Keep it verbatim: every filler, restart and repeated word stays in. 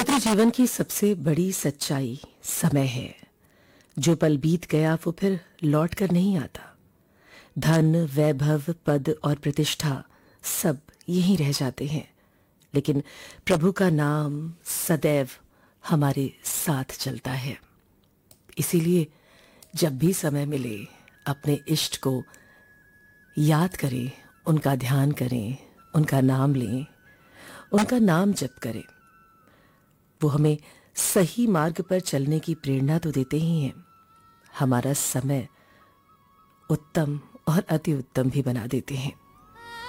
मित्र, जीवन की सबसे बड़ी सच्चाई समय है। जो पल बीत गया वो फिर लौट कर नहीं आता। धन, वैभव, पद और प्रतिष्ठा सब यहीं रह जाते हैं, लेकिन प्रभु का नाम सदैव हमारे साथ चलता है। इसीलिए जब भी समय मिले अपने इष्ट को याद करें, उनका ध्यान करें, उनका नाम लें, उनका नाम जप करें। वो हमें सही मार्ग पर चलने की प्रेरणा तो देते ही हैं, हमारा समय उत्तम और अति उत्तम भी बना देते हैं।